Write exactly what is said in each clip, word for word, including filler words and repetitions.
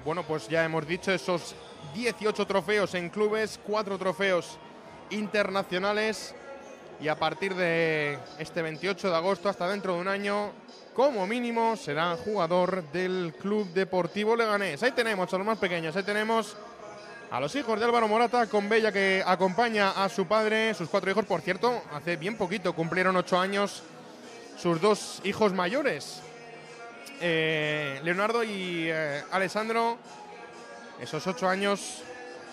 bueno, pues ya hemos dicho esos dieciocho trofeos en clubes, cuatro trofeos internacionales, y a partir de este veintiocho de agosto hasta dentro de un año, como mínimo, será jugador del Club Deportivo Leganés. Ahí tenemos a los más pequeños, ahí tenemos a los hijos de Álvaro Morata, con Bella, que acompaña a su padre, sus cuatro hijos. Por cierto, hace bien poquito cumplieron ocho años sus dos hijos mayores, eh, Leonardo y eh, Alessandro. Esos ocho años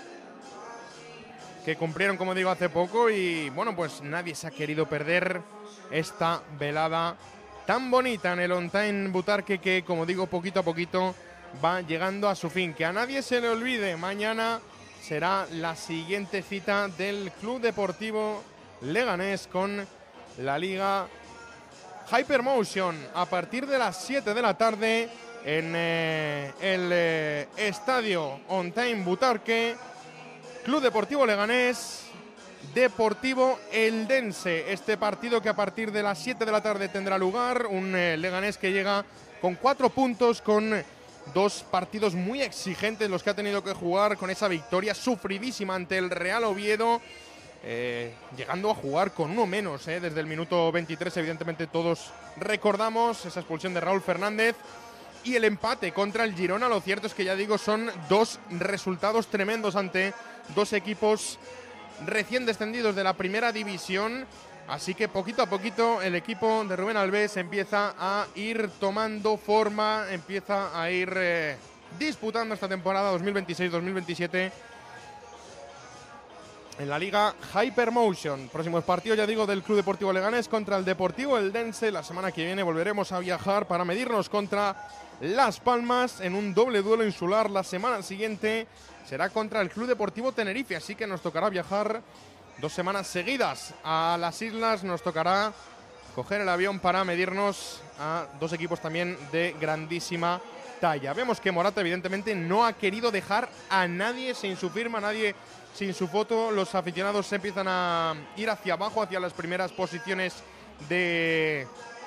que cumplieron, como digo, hace poco, y bueno, pues nadie se ha querido perder esta velada tan bonita en el On Time Butarque, que, como digo, poquito a poquito va llegando a su fin. Que a nadie se le olvide, mañana será la siguiente cita del Club Deportivo Leganés con la Liga Hypermotion a partir de las siete de la tarde en eh, el eh, estadio On Time Butarque. Club Deportivo Leganés, Deportivo Eldense. Este partido que a partir de las siete de la tarde tendrá lugar. Un eh, Leganés que llega con cuatro puntos, con dos partidos muy exigentes los que ha tenido que jugar, con esa victoria sufridísima ante el Real Oviedo, eh, llegando a jugar con uno menos, eh, desde el minuto veintitrés. Evidentemente todos recordamos esa expulsión de Raúl Fernández y el empate contra el Girona. Lo cierto es que, ya digo, son dos resultados tremendos ante dos equipos recién descendidos de la primera división. Así que poquito a poquito el equipo de Rubén Albés empieza a ir tomando forma, empieza a ir eh, disputando esta temporada dos mil veintiséis dos mil veintisiete en la Liga Hypermotion. Próximos partidos, ya digo, del Club Deportivo Leganés contra el Deportivo Eldense. La semana que viene volveremos a viajar para medirnos contra Las Palmas en un doble duelo insular. La semana siguiente será contra el Club Deportivo Tenerife, así que nos tocará viajar dos semanas seguidas a las islas. Nos tocará coger el avión para medirnos a dos equipos también de grandísima talla. Vemos que Morata, evidentemente, no ha querido dejar a nadie sin su firma, a nadie sin su foto. Los aficionados se empiezan a ir hacia abajo, hacia las primeras posiciones de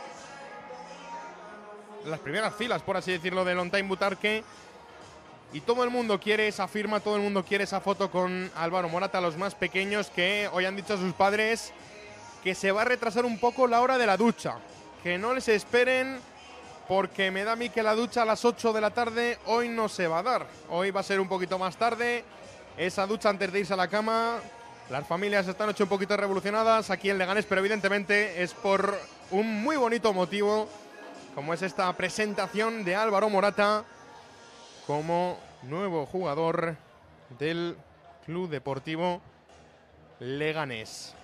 las primeras filas, por así decirlo, del On Time Butarque. Y todo el mundo quiere esa firma, todo el mundo quiere esa foto con Álvaro Morata. Los más pequeños, que hoy han dicho a sus padres que se va a retrasar un poco la hora de la ducha, que no les esperen, porque me da a mí que la ducha a las ocho de la tarde hoy no se va a dar. Hoy va a ser un poquito más tarde, esa ducha antes de irse a la cama. Las familias están hecho un poquito revolucionadas aquí en Leganés, pero evidentemente es por un muy bonito motivo, como es esta presentación de Álvaro Morata como nuevo jugador del Club Deportivo Leganés.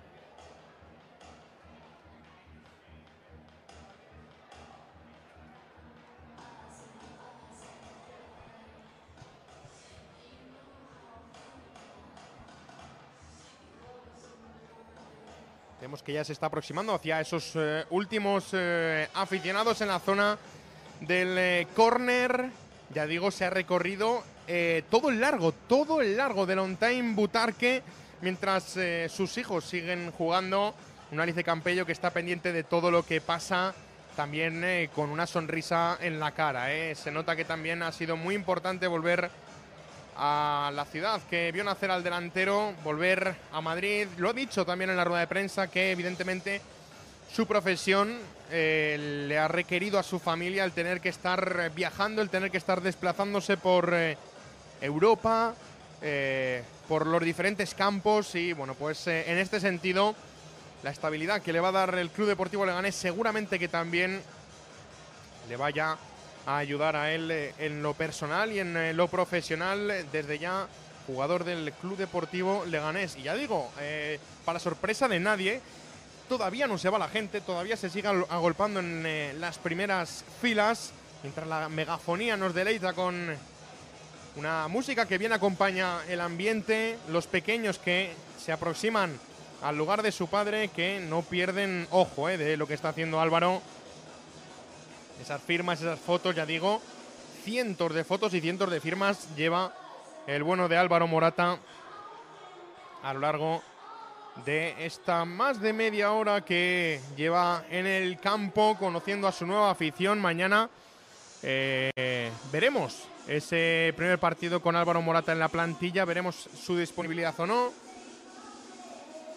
Vemos que ya se está aproximando hacia esos eh, últimos eh, aficionados en la zona del eh, córner. Ya digo, se ha recorrido eh, todo el largo, todo el largo del On Time Butarque, mientras eh, sus hijos siguen jugando. Un Alice Campello que está pendiente de todo lo que pasa, también eh, con una sonrisa en la cara. Eh. Se nota que también ha sido muy importante volver a la ciudad que vio nacer al delantero, volver a Madrid. Lo ha dicho también en la rueda de prensa, que evidentemente su profesión eh, le ha requerido a su familia el tener que estar viajando, el tener que estar desplazándose por eh, Europa, eh, por los diferentes campos. Y bueno, pues eh, en este sentido, la estabilidad que le va a dar el Club Deportivo Leganés seguramente que también le vaya a ayudar a él eh, en lo personal y en eh, lo profesional. Desde ya, jugador del Club Deportivo Leganés. Y ya digo, eh, para sorpresa de nadie, todavía no se va la gente, todavía se sigue agolpando en eh, las primeras filas, mientras la megafonía nos deleita con una música que bien acompaña el ambiente. Los pequeños que se aproximan al lugar de su padre, que no pierden ojo eh, de lo que está haciendo Álvaro. Esas firmas, esas fotos, ya digo, cientos de fotos y cientos de firmas lleva el bueno de Álvaro Morata a lo largo de esta más de media hora que lleva en el campo, conociendo a su nueva afición. Mañana Eh, veremos ese primer partido con Álvaro Morata en la plantilla, veremos su disponibilidad o no.